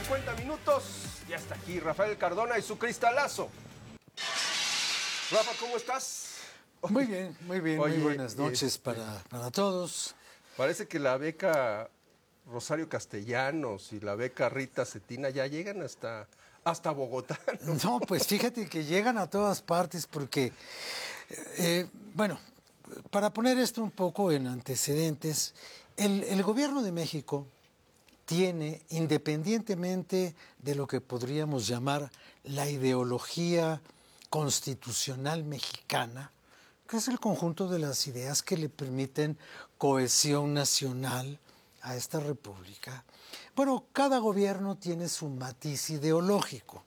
50 minutos. Ya está aquí Rafael Cardona y su cristalazo. Rafa, ¿cómo estás? Muy bien, muy bien. Oye, muy buenas noches para todos. Parece que la beca Rosario Castellanos y la beca Rita Cetina ya llegan hasta Bogotá, ¿no? No, pues fíjate que llegan a todas partes porque, bueno, para poner esto un poco en antecedentes, el gobierno de México tiene, independientemente de lo que podríamos llamar la ideología constitucional mexicana, que es el conjunto de las ideas que le permiten cohesión nacional a esta república. Bueno, cada gobierno tiene su matiz ideológico.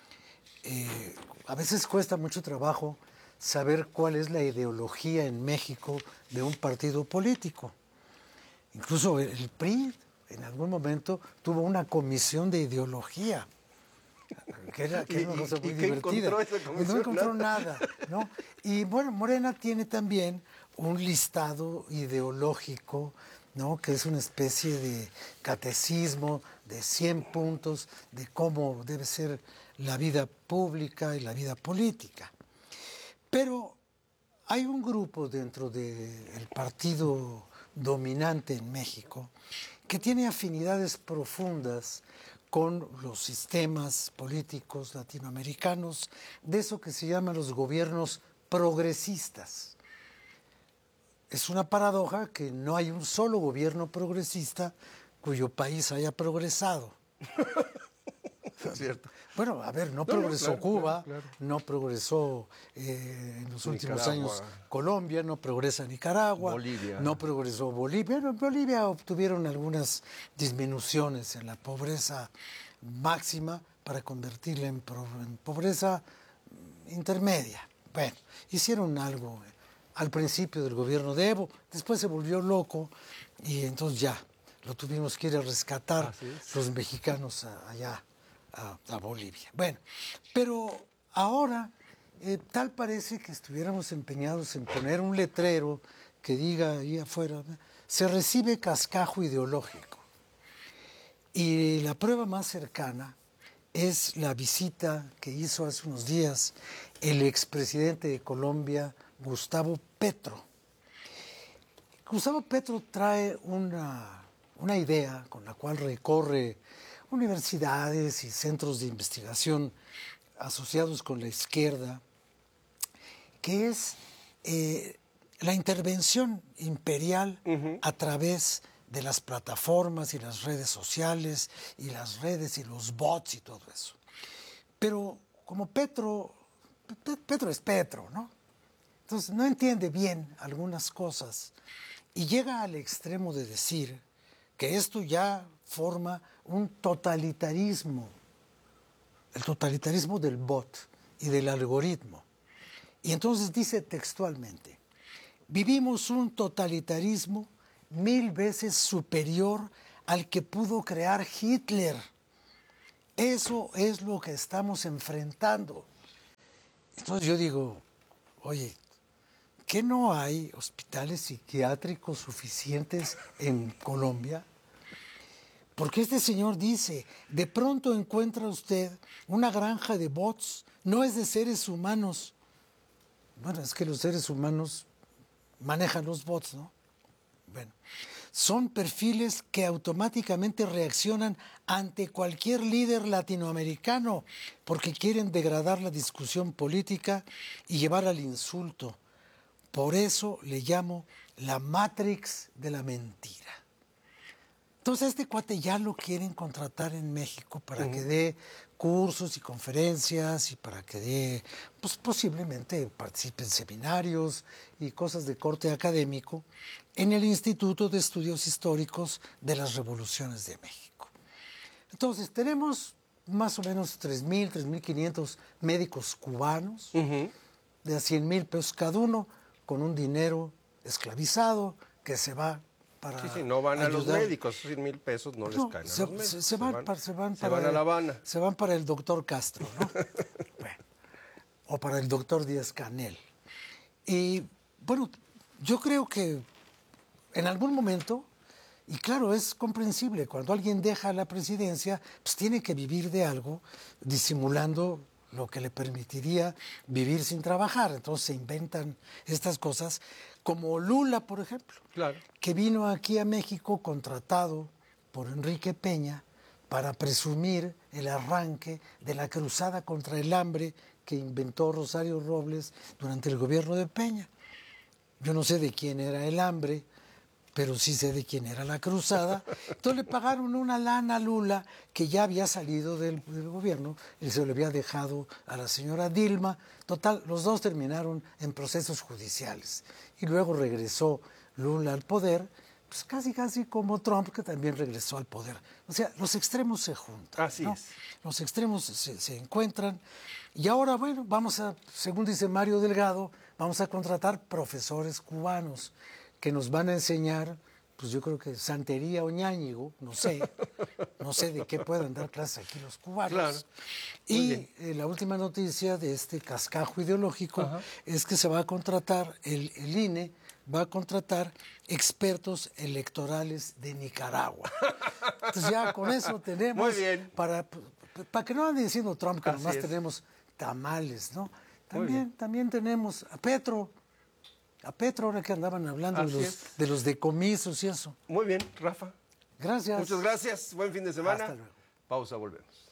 A veces cuesta mucho trabajo saber cuál es la ideología en México de un partido político. Incluso el PRI en algún momento tuvo una comisión de ideología, que era una cosa muy divertida. No encontró nada, ¿no? Y bueno, Morena tiene también un listado ideológico, ¿no? Que es una especie de catecismo de 100 puntos de cómo debe ser la vida pública y la vida política. Pero hay un grupo dentro del partido dominante en México que tiene afinidades profundas con los sistemas políticos latinoamericanos, de eso que se llaman los gobiernos progresistas. Es una paradoja que no hay un solo gobierno progresista cuyo país haya progresado. Es cierto. Bueno, a ver, no progresó Cuba, claro. no progresó en los últimos Nicaragua. años Colombia, no progresa Nicaragua, Bolivia. no progresó Bolivia. En Bolivia obtuvieron algunas disminuciones en la pobreza máxima para convertirla en pobreza intermedia. Bueno, hicieron algo al principio del gobierno de Evo, después se volvió loco y entonces ya lo tuvimos que ir a rescatar los mexicanos allá a Bolivia. Bueno, pero ahora tal parece que estuviéramos empeñados en poner un letrero que diga ahí afuera, se recibe cascajo ideológico. Y la prueba más cercana es la visita que hizo hace unos días el expresidente de Colombia, Gustavo Petro. Gustavo Petro trae una idea con la cual recorre universidades y centros de investigación asociados con la izquierda, que es la intervención imperial a través de las plataformas y las redes sociales y las redes y los bots y todo eso. Pero como Petro es Petro, ¿no? Entonces no entiende bien algunas cosas y llega al extremo de decir que esto ya forma un totalitarismo, el totalitarismo del bot y del algoritmo. Y entonces dice textualmente, vivimos un totalitarismo 1000 veces superior al que pudo crear Hitler. Eso es lo que estamos enfrentando. Entonces yo digo, oye, ¿qué no hay hospitales psiquiátricos suficientes en Colombia? Porque este señor dice, de pronto encuentra usted una granja de bots, no es de seres humanos. Bueno, es que los seres humanos manejan los bots, ¿no? Bueno, son perfiles que automáticamente reaccionan ante cualquier líder latinoamericano porque quieren degradar la discusión política y llevar al insulto. Por eso le llamo la Matrix de la mentira. Entonces este cuate ya lo quieren contratar en México para que dé cursos y conferencias y para que dé, pues posiblemente participe en seminarios y cosas de corte académico en el Instituto de Estudios Históricos de las Revoluciones de México. Entonces tenemos más o menos 3,000, 3,500 médicos cubanos, de a 100,000 pesos cada uno, con un dinero esclavizado que se va para no van ayudar. A los médicos, 100,000 pesos no les caen a los médicos. Se van a La Habana. Se van para el doctor Castro, ¿no? Bueno, o para el doctor Díaz-Canel. Y bueno, yo creo que en algún momento Y claro, es comprensible, cuando alguien deja la presidencia, pues tiene que vivir de algo, disimulando lo que le permitiría vivir sin trabajar. Entonces se inventan estas cosas, como Lula, por ejemplo, Claro. que vino aquí a México contratado por Enrique Peña para presumir el arranque de la cruzada contra el hambre que inventó Rosario Robles durante el gobierno de Peña. Yo no sé de quién era el hambre, pero sí sé de quién era la cruzada. Entonces le pagaron una lana a Lula, que ya había salido del gobierno, y se lo había dejado a la señora Dilma. Total, los dos terminaron en procesos judiciales. Y luego regresó Lula al poder, pues casi como Trump, que también regresó al poder. O sea, los extremos se juntan. Así ¿no? es. Los extremos se encuentran. Y ahora, bueno, según dice Mario Delgado, vamos a contratar profesores cubanos que nos van a enseñar, pues yo creo que santería o ñáñigo, no sé de qué puedan dar clases aquí los cubanos. Claro. Y la última noticia de este cascajo ideológico es que se va a contratar, el INE va a contratar expertos electorales de Nicaragua. Entonces ya con eso tenemos, Muy bien. para que no ande diciendo Trump que Así nomás es. tenemos tamales, ¿no? Muy bien. También tenemos a Petro, ahora que andaban hablando Así de los decomisos y eso. Muy bien, Rafa. Gracias. Muchas gracias. Buen fin de semana. Hasta luego. Pausa, volvemos.